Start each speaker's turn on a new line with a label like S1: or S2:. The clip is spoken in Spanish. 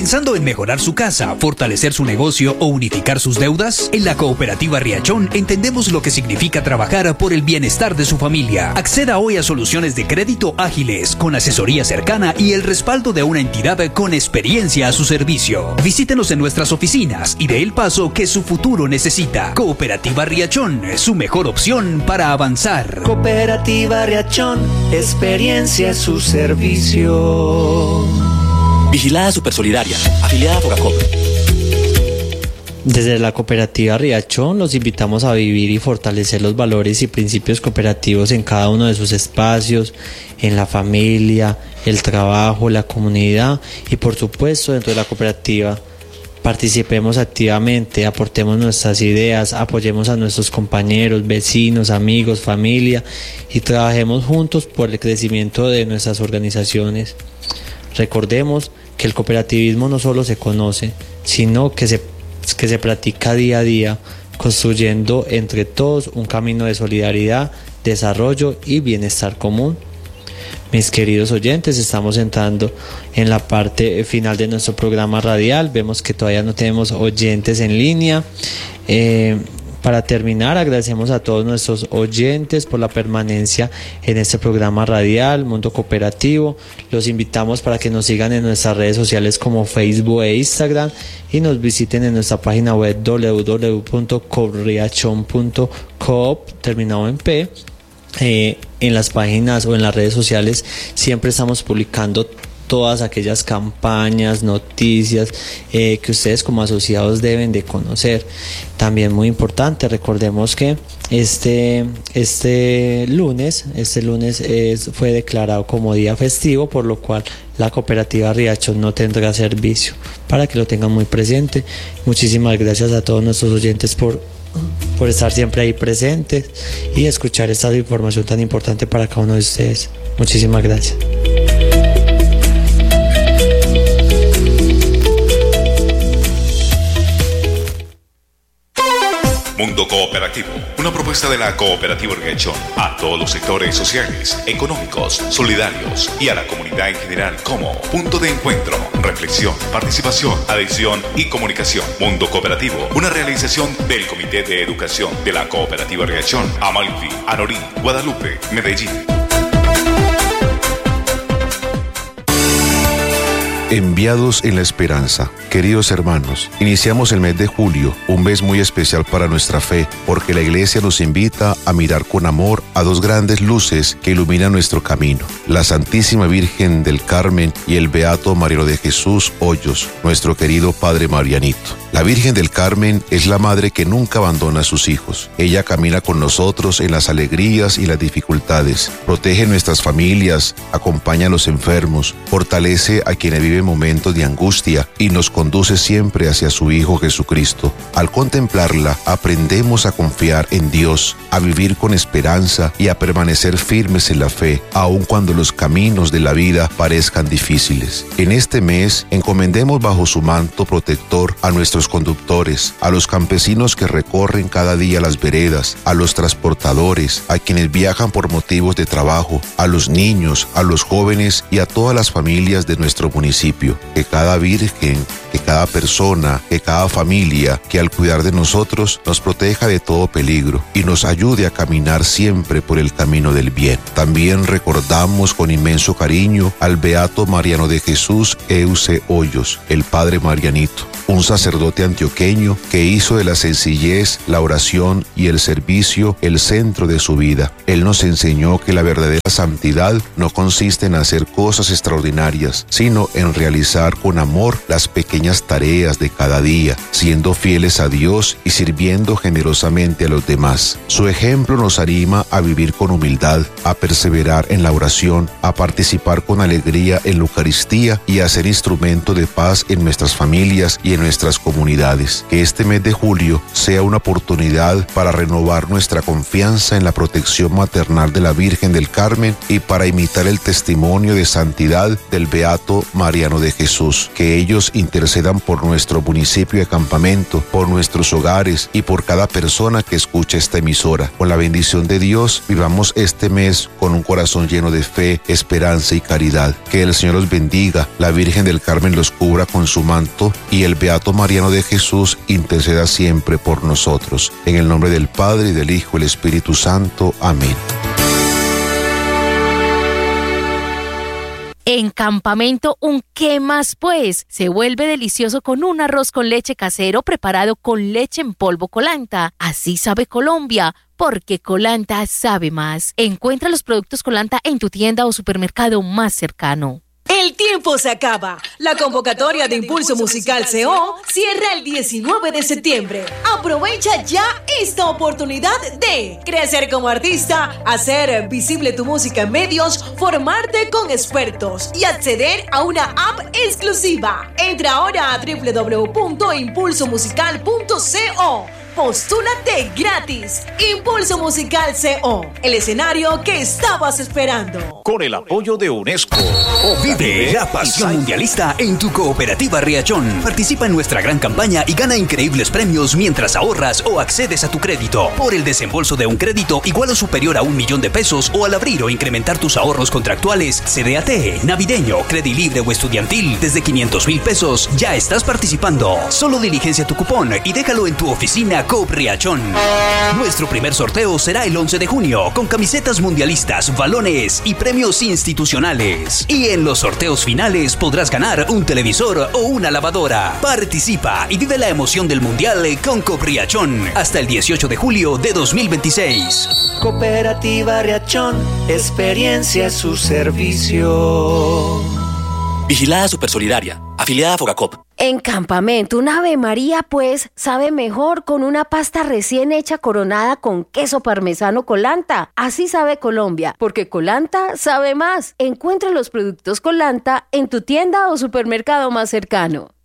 S1: ¿Pensando en mejorar su casa, fortalecer su negocio o unificar sus deudas? En la Cooperativa Riachón entendemos lo que significa trabajar por el bienestar de su familia. Acceda hoy a soluciones de crédito ágiles, con asesoría cercana y el respaldo de una entidad con experiencia a su servicio. Visítenos en nuestras oficinas y dé el paso que su futuro necesita. Cooperativa Riachón, su mejor opción para avanzar.
S2: Cooperativa Riachón, experiencia a su servicio.
S3: Vigilada Supersolidaria, afiliada a Fogacop.
S4: Desde la Cooperativa Riachón los invitamos a vivir y fortalecer los valores y principios cooperativos en cada uno de sus espacios, en la familia, el trabajo, la comunidad y por supuesto dentro de la cooperativa. Participemos activamente, aportemos nuestras ideas, apoyemos a nuestros compañeros, vecinos, amigos, familia y trabajemos juntos por el crecimiento de nuestras organizaciones. Recordemos que el cooperativismo no solo se conoce, sino que se practica día a día, construyendo entre todos un camino de solidaridad, desarrollo y bienestar común. Mis queridos oyentes, estamos entrando en la parte final de nuestro programa radial. Vemos que todavía no tenemos oyentes en línea. Para terminar, agradecemos a todos nuestros oyentes por la permanencia en este programa radial, Mundo Cooperativo. Los invitamos para que nos sigan en nuestras redes sociales como Facebook e Instagram y nos visiten en nuestra página web www.copriachon.coop, terminado en P. En las páginas o en las redes sociales siempre estamos publicando todas aquellas campañas, noticias que ustedes como asociados deben de conocer. También muy importante, recordemos que este lunes fue declarado como día festivo, por lo cual la Cooperativa Riachón no tendrá servicio, para que lo tengan muy presente. Muchísimas gracias a todos nuestros oyentes por estar siempre ahí presentes y escuchar esta información tan importante para cada uno de ustedes. Muchísimas gracias.
S5: Mundo Cooperativo, una propuesta de la Cooperativa Riachón a todos los sectores sociales, económicos, solidarios y a la comunidad en general como punto de encuentro, reflexión, participación, adhesión y comunicación. Mundo Cooperativo, una realización del Comité de Educación de la Cooperativa Riachón, Amalfi, Anorí, Guadalupe, Medellín.
S6: Enviados en la esperanza. Queridos hermanos, iniciamos el mes de julio, un mes muy especial para nuestra fe, porque la Iglesia nos invita a mirar con amor a dos grandes luces que iluminan nuestro camino: la Santísima Virgen del Carmen y el Beato Mariano de Jesús Hoyos, nuestro querido Padre Marianito. La Virgen del Carmen es la madre que nunca abandona a sus hijos. Ella camina con nosotros en las alegrías y las dificultades, protege nuestras familias, acompaña a los enfermos, fortalece a quienes viven momentos de angustia y nos conduce siempre hacia su Hijo Jesucristo. Al contemplarla, aprendemos a confiar en Dios, a vivir con esperanza y a permanecer firmes en la fe, aun cuando los caminos de la vida parezcan difíciles. En este mes, encomendemos bajo su manto protector a nuestros conductores, a los campesinos que recorren cada día las veredas, a los transportadores, a quienes viajan por motivos de trabajo, a los niños, a los jóvenes y a todas las familias de nuestro municipio. Que cada virgen, que cada persona, que cada familia, que al cuidar de nosotros nos proteja de todo peligro y nos ayude a caminar siempre por el camino del bien. También recordamos con inmenso cariño al Beato Mariano de Jesús Euse Hoyos, el Padre Marianito, un sacerdote antioqueño que hizo de la sencillez, la oración y el servicio el centro de su vida. Él nos enseñó que la verdadera santidad no consiste en hacer cosas extraordinarias, sino en realizar con amor las pequeñas tareas de cada día, siendo fieles a Dios y sirviendo generosamente a los demás. Su ejemplo nos anima a vivir con humildad, a perseverar en la oración, a participar con alegría en la Eucaristía y a ser instrumento de paz en nuestras familias y en nuestras comunidades. Que este mes de julio sea una oportunidad para renovar nuestra confianza en la protección maternal de la Virgen del Carmen y para imitar el testimonio de santidad del Beato Mariano Mariano de Jesús. Que ellos intercedan por nuestro municipio de Campamento, por nuestros hogares y por cada persona que escucha esta emisora. Con la bendición de Dios, vivamos este mes con un corazón lleno de fe, esperanza y caridad. Que el Señor los bendiga, la Virgen del Carmen los cubra con su manto y el Beato Mariano de Jesús interceda siempre por nosotros. En el nombre del Padre, y del Hijo, y del Espíritu Santo. Amén.
S7: En Campamento, un ¿qué más pues? Se vuelve delicioso con un arroz con leche casero preparado con leche en polvo Colanta. Así sabe Colombia, porque Colanta sabe más. Encuentra los productos Colanta en tu tienda o supermercado más cercano.
S8: El tiempo se acaba. La convocatoria de Impulso Musical CO cierra el 19 de septiembre. Aprovecha ya esta oportunidad de crecer como artista, hacer visible tu música en medios, formarte con expertos y acceder a una app exclusiva. Entra ahora a www.impulsomusical.co. Postúlate gratis. Impulso Musical CO, el escenario que estabas esperando.
S9: Con el apoyo de UNESCO.
S1: Vive la pasión mundialista en tu cooperativa Riachón. Participa en nuestra gran campaña y gana increíbles premios mientras ahorras o accedes a tu crédito. Por el desembolso de un crédito igual o superior a 1 millón de pesos o al abrir o incrementar tus ahorros contractuales, CDAT, navideño, Credilibre o estudiantil desde 500,000 pesos, ya estás participando. Solo diligencia tu cupón y déjalo en tu oficina Coop Riachón. Nuestro primer sorteo será el 11 de junio con camisetas mundialistas, balones y premios institucionales. Y en los sorteos finales podrás ganar un televisor o una lavadora. Participa y vive la emoción del mundial con Coop Riachón hasta el 18 de julio de 2026.
S2: Cooperativa Riachón, experiencia a su servicio.
S3: Vigilada Supersolidaria, afiliada a Fogacop.
S10: En Campamento, un Ave María, pues, sabe mejor con una pasta recién hecha coronada con queso parmesano Colanta. Así sabe Colombia, porque Colanta sabe más. Encuentra los productos Colanta en tu tienda o supermercado más cercano.